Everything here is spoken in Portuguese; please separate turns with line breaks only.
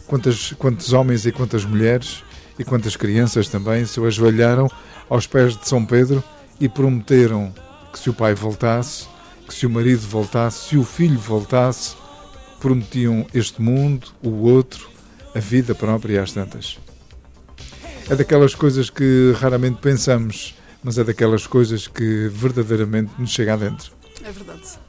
quantos homens e quantas mulheres e quantas crianças também se ajoelharam aos pés de São Pedro e prometeram que se o pai voltasse, que se o marido voltasse, se o filho voltasse, prometiam este mundo, o outro, a vida própria às tantas. É daquelas coisas que raramente pensamos, mas é daquelas coisas que verdadeiramente nos chega adentro.
É verdade.